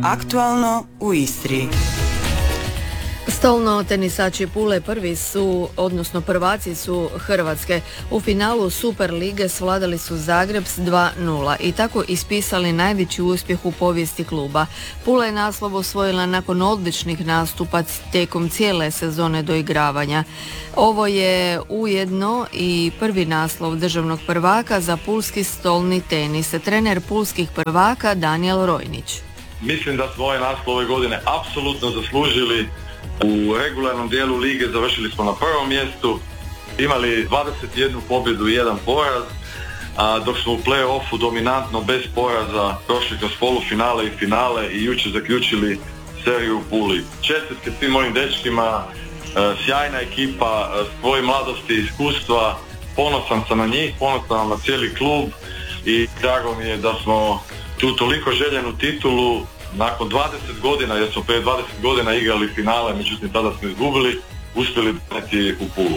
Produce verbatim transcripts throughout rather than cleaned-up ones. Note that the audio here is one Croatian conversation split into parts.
Aktualno u Istri. Stolno tenisači Pule prvi su, odnosno prvaci su Hrvatske. U finalu Super lige svladali su Zagreb s dva nula i tako ispisali najveći uspjeh u povijesti kluba. Pula je naslov osvojila nakon odličnih nastupa tijekom cijele sezone doigravanja. Ovo je ujedno i prvi naslov državnog prvaka za pulski stolni tenis. Trener pulskih prvaka Danijel Rojnić. Mislim da smo ovaj naslov ove godine apsolutno zaslužili. U regularnom dijelu lige završili smo na prvom mjestu, imali dvadeset jednu pobjedu i jedan poraz, a dok smo u play-offu dominantno bez poraza prošli kroz polufinale i finale i jučer zaključili seriju u Puli. Čestitke svim mojim dečkima, sjajna ekipa, svoje mladosti i iskustva, ponosan sam na njih, ponosan na cijeli klub i drago mi je da smo tu toliko željenu titulu nakon dvadeset godina, jer smo prije dvadeset godina igrali finale, međutim tada smo izgubili, uspjeli donijeti u Pulu.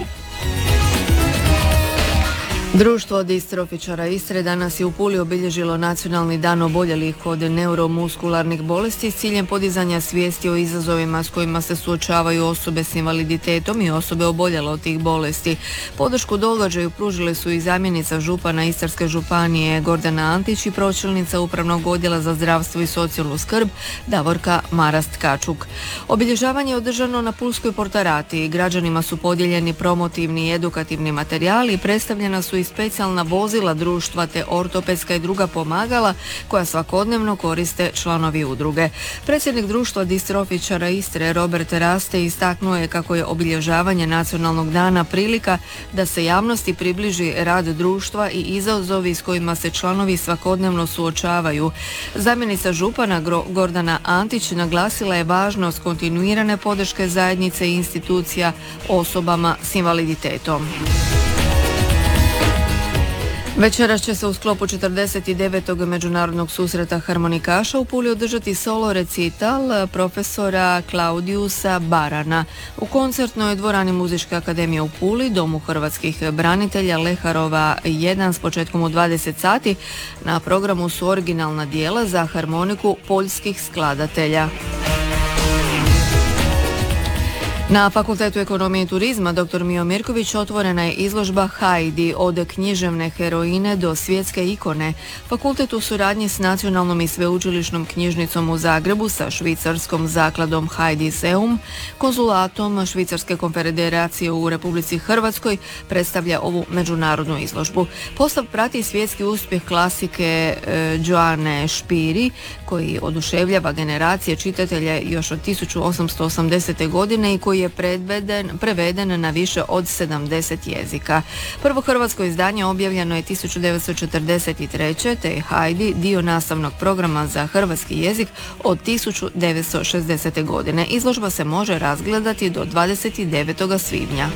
Društvo distrofičara Istre danas je u Puli obilježilo Nacionalni dan oboljelih od neuromuskularnih bolesti s ciljem podizanja svijesti o izazovima s kojima se suočavaju osobe s invaliditetom i osobe oboljele od tih bolesti. Podršku događaju pružile su i zamjenica župana Istarske županije Gordana Antić i pročelnica Upravnog odjela za zdravstvo i socijalnu skrb Davorka Marast-Kačuk. Obilježavanje je održano na Pulskoj Portarati. Građanima su podijeljeni promotivni i edukativni materijali i predstavljena su i specijalna vozila društva te ortopedska i druga pomagala koja svakodnevno koriste članovi udruge. Predsjednik društva distrofičara Istre Robert Raste istaknuo je kako je obilježavanje Nacionalnog dana prilika da se javnosti približi rad društva i izazovi s kojima se članovi svakodnevno suočavaju. Zamjenica župana Gordana Antić naglasila je važnost kontinuirane podrške zajednice i institucija osobama s invaliditetom. Večeras će se u sklopu četrdeset devetog međunarodnog susreta harmonikaša u Puli održati solo recital profesora Klaudijusa Barana. U koncertnoj dvorani Muzičke akademije u Puli, Domu hrvatskih branitelja Leharova jedan s početkom u dvadeset sati, na programu su originalna dijela za harmoniku poljskih skladatelja. Na Fakultetu ekonomije i turizma dr. Mijo Mirković otvorena je izložba Hajdi od književne heroine do svjetske ikone. Fakultet u suradnji s Nacionalnom i sveučilišnom knjižnicom u Zagrebu sa švicarskom zakladom Heidi Seum, konzulatom Švicarske konfederacije u Republici Hrvatskoj predstavlja ovu međunarodnu izložbu. Postav prati svjetski uspjeh klasike e, Joane Špiri, koji oduševljava generacije čitatelja još od tisuću osamsto osamdesete. godine i koji je preveden, preveden na više od sedamdeset jezika. Prvo hrvatsko izdanje objavljeno je tisuću devetsto četrdeset treće. te je Hajdi dio nastavnog programa za hrvatski jezik od tisuću devetsto šezdesete. godine. Izložba se može razgledati do dvadeset devetog svibnja.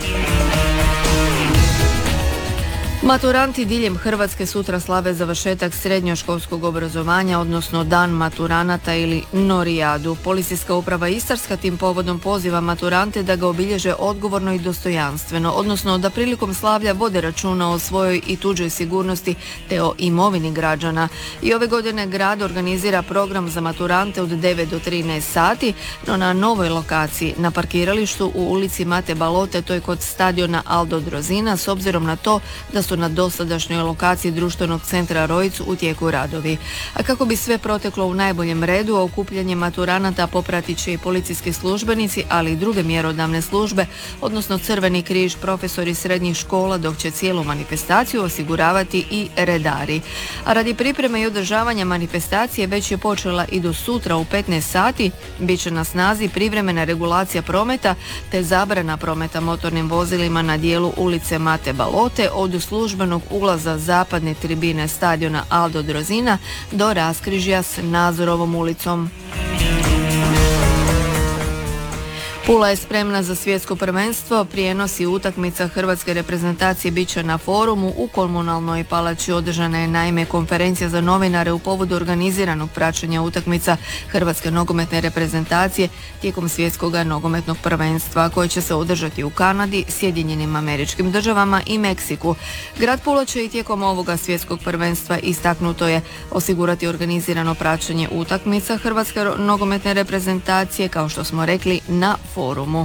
Maturanti diljem Hrvatske sutra slave završetak srednjoškolskog obrazovanja, odnosno Dan maturanata ili Norijadu. Policijska uprava Istarska tim povodom poziva maturante da ga obilježe odgovorno i dostojanstveno, odnosno da prilikom slavlja vode računa o svojoj i tuđoj sigurnosti te o imovini građana. I ove godine grad organizira program za maturante od devet do trinaest sati, no na novoj lokaciji, na parkiralištu u ulici Mate Balote, to je kod stadiona Aldo Drozina, s obzirom na to da su na dosadašnjoj lokaciji društvenog centra Rojc u tijeku radovi. A kako bi sve proteklo u najboljem redu, okupljanje maturanata popratit će i policijski službenici, ali i druge mjerodavne službe, odnosno Crveni križ, profesori srednjih škola, dok će cijelu manifestaciju osiguravati i redari. A radi pripreme i održavanja manifestacije već je počela i do sutra u petnaest sati, bit će na snazi privremena regulacija prometa te zabrana prometa motornim vozilima na dijelu ulice Mate Balote od službenog ulaza zapadne tribine stadiona Aldo Drozina do raskrižja s Nazorovom ulicom. Pula je spremna za svjetsko prvenstvo, prijenosi utakmica hrvatske reprezentacije bit će na forumu. U Komunalnoj palači održana je naime konferencija za novinare u povodu organiziranog praćenja utakmica hrvatske nogometne reprezentacije tijekom svjetskog nogometnog prvenstva koje će se održati u Kanadi, Sjedinjenim Američkim Državama i Meksiku. Grad Pula će i tijekom ovoga svjetskog prvenstva, istaknuto je, osigurati organizirano praćenje utakmica hrvatske nogometne reprezentacije, kao što smo rekli, na forumu.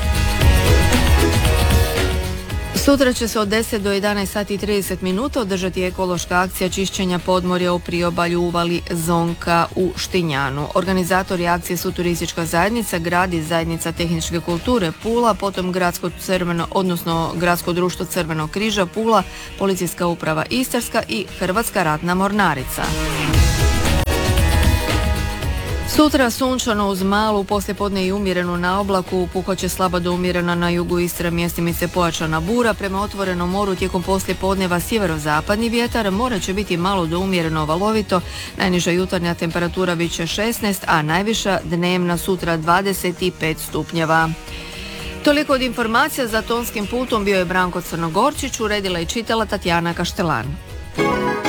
Sutra će se od deset do jedanaest sati i trideset minuta održati ekološka akcija čišćenja podmorja u priobalju uvali Zonka u Štinjanu. Organizatori akcije su turistička zajednica, grad i zajednica tehničke kulture Pula, potom gradsko crveno, odnosno gradsko društvo Crvenog križa Pula, policijska uprava Istarska i Hrvatska ratna mornarica. Sutra sunčano uz malu, poslijepodne i umjerenu na oblaku, puhat slaba do umjerena na jugu Istre, mjestimice pojačana bura. Prema otvorenom moru tijekom poslijepodneva sjeverozapadni vjetar, more će biti malo do umjereno valovito, najniža jutarnja temperatura bit će šesnaest, a najviša dnevna sutra dvadeset pet stupnjeva. Toliko od informacija. Za tonskim putom bio je Branko Crnogorčić, uredila i čitala Tatjana Kaštelan.